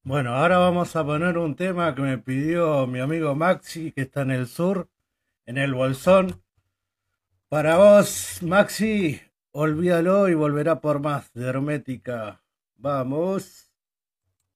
Bueno, ahora vamos a poner un tema que me pidió mi amigo Maxi, que está en el sur, en el Bolsón. Para vos, Maxi, olvídalo y volverá por más de Hermética. Vamos.